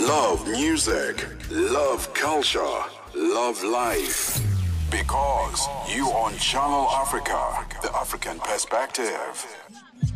Love music, love culture, love life. Because you on Channel Africa, the African perspective.